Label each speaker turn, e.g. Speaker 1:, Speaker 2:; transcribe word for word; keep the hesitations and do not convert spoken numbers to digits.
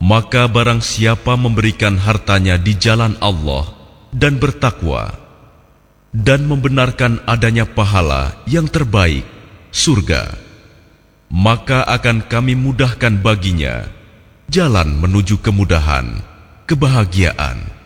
Speaker 1: Maka barang siapa memberikan hartanya di jalan Allah dan bertakwa dan membenarkan adanya pahala yang terbaik, surga, maka akan kami mudahkan baginya jalan menuju kemudahan, kebahagiaan.